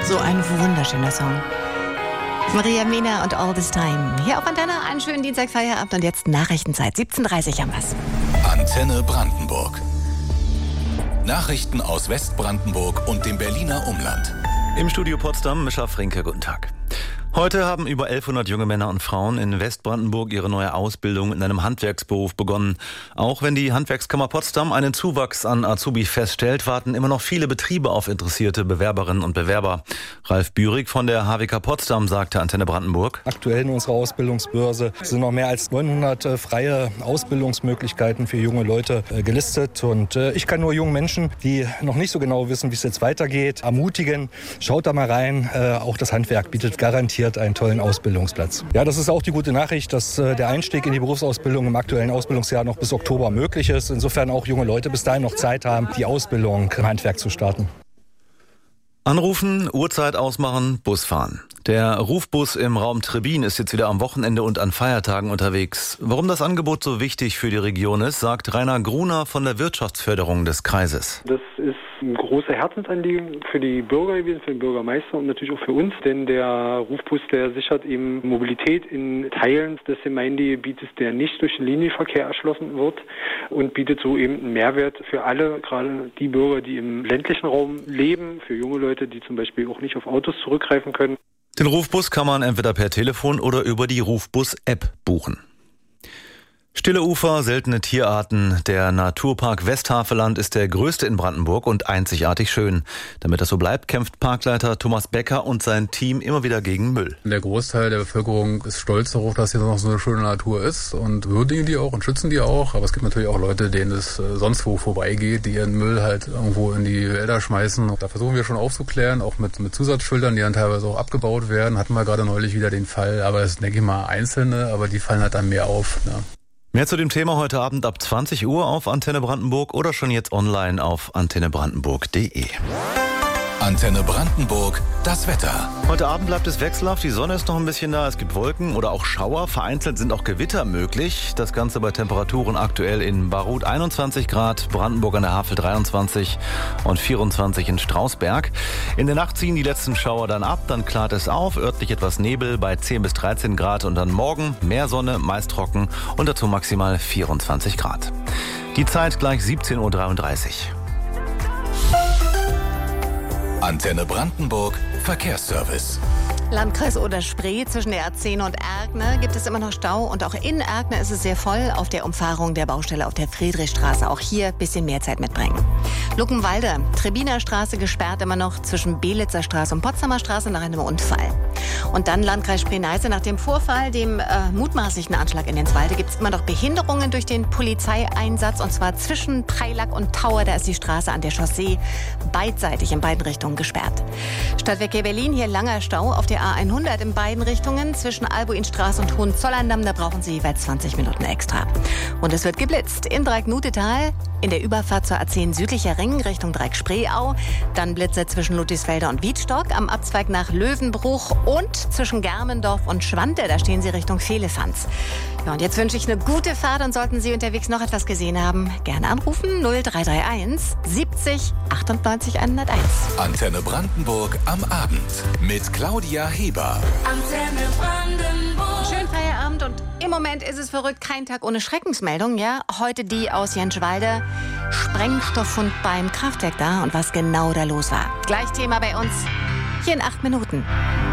So ein wunderschöner Song. Maria Mena und All This Time. Hier auf Antenne, einen schönen Dienstagfeierabend und jetzt Nachrichtenzeit. 17:30 haben wir's. Antenne Brandenburg. Nachrichten aus Westbrandenburg und dem Berliner Umland. Im Studio Potsdam, Mischa Frinke, guten Tag. Heute haben über 1100 junge Männer und Frauen in Westbrandenburg ihre neue Ausbildung in einem Handwerksberuf begonnen. Auch wenn die Handwerkskammer Potsdam einen Zuwachs an Azubis feststellt, warten immer noch viele Betriebe auf interessierte Bewerberinnen und Bewerber. Ralf Bührig von der HWK Potsdam sagte Antenne Brandenburg: Aktuell in unserer Ausbildungsbörse sind noch mehr als 900 freie Ausbildungsmöglichkeiten für junge Leute gelistet. Und ich kann nur jungen Menschen, die noch nicht so genau wissen, wie es jetzt weitergeht, ermutigen, schaut da mal rein. Auch das Handwerk bietet garantiert einen tollen Ausbildungsplatz. Ja, das ist auch die gute Nachricht, dass der Einstieg in die Berufsausbildung im aktuellen Ausbildungsjahr noch bis Oktober möglich ist. Insofern auch junge Leute bis dahin noch Zeit haben, die Ausbildung im Handwerk zu starten. Anrufen, Uhrzeit ausmachen, Bus fahren. Der Rufbus im Raum Trebin ist jetzt wieder am Wochenende und an Feiertagen unterwegs. Warum das Angebot so wichtig für die Region ist, sagt Rainer Gruner von der Wirtschaftsförderung des Kreises. Das ist ein großes Herzensanliegen für die Bürger gewesen, für den Bürgermeister und natürlich auch für uns, denn der Rufbus, der sichert eben Mobilität in Teilen des Gemeindegebietes, der nicht durch den Linienverkehr erschlossen wird und bietet so eben einen Mehrwert für alle, gerade die Bürger, die im ländlichen Raum leben, für junge Leute, die zum Beispiel auch nicht auf Autos zurückgreifen können. Den Rufbus kann man entweder per Telefon oder über die Rufbus-App buchen. Stille Ufer, seltene Tierarten. Der Naturpark Westhaveland ist der größte in Brandenburg und einzigartig schön. Damit das so bleibt, kämpft Parkleiter Thomas Becker und sein Team immer wieder gegen Müll. Der Großteil der Bevölkerung ist stolz darauf, dass hier noch so eine schöne Natur ist und würdigen die auch und schützen die auch. Aber es gibt natürlich auch Leute, denen es sonst wo vorbeigeht, die ihren Müll halt irgendwo in die Wälder schmeißen. Da versuchen wir schon aufzuklären, auch mit Zusatzschildern, die dann teilweise auch abgebaut werden. Hatten wir gerade neulich wieder den Fall, aber es sind, denke ich mal, einzelne, aber die fallen halt dann mehr auf. Ja. Mehr zu dem Thema heute Abend ab 20 Uhr auf Antenne Brandenburg oder schon jetzt online auf antennebrandenburg.de. Antenne Brandenburg, das Wetter. Heute Abend bleibt es wechselhaft, die Sonne ist noch ein bisschen da, es gibt Wolken oder auch Schauer, vereinzelt sind auch Gewitter möglich. Das Ganze bei Temperaturen aktuell in Baruth 21 Grad, Brandenburg an der Havel 23 und 24 in Strausberg. In der Nacht ziehen die letzten Schauer dann ab, dann klart es auf, örtlich etwas Nebel bei 10 bis 13 Grad und dann morgen mehr Sonne, meist trocken und dazu maximal 24 Grad. Die Zeit gleich 17:33 Uhr. Antenne Brandenburg, Verkehrsservice. Landkreis Oder-Spree zwischen der A10 und Erkner gibt es immer noch Stau und auch in Erkner ist es sehr voll auf der Umfahrung der Baustelle auf der Friedrichstraße. Auch hier ein bisschen mehr Zeit mitbringen. Luckenwalde, Trebiner Straße gesperrt immer noch zwischen Belitzer Straße und Potsdamer Straße nach einem Unfall. Und dann Landkreis Spree-Neiße. Nach dem Vorfall, dem mutmaßlichen Anschlag in Lenzwalde, gibt es immer noch Behinderungen durch den Polizeieinsatz. Und zwar zwischen Preilack und Tauer. Da ist die Straße an der Chaussee beidseitig in beiden Richtungen gesperrt. Stadtverkehr Berlin, hier langer Stau auf der A100 in beiden Richtungen. Zwischen Albuinstraße und Hohenzollern-Damm, da brauchen Sie jeweils 20 Minuten extra. Und es wird geblitzt in Dreieck-Nutetal, in der Überfahrt zur A10 südlicher Ring Richtung Dreieck-Spreeau. Dann Blitze zwischen Ludwigsfelder und Wiedstock, am Abzweig nach Löwenbruch und zwischen Germendorf und Schwante. Da stehen Sie Richtung Vehlefanz. Ja, und jetzt wünsche ich eine gute Fahrt und sollten Sie unterwegs noch etwas gesehen haben, gerne anrufen 0331 70 98 101. Antenne Brandenburg am Abend mit Claudia Heber. Antenne Brandenburg. Schönen Feierabend und im Moment ist es verrückt, kein Tag ohne Schreckensmeldung, ja. Heute die aus Jenschwalde. Sprengstofffund beim Kraftwerk da und was genau da los war. Gleich Thema bei uns hier in 8 Minuten.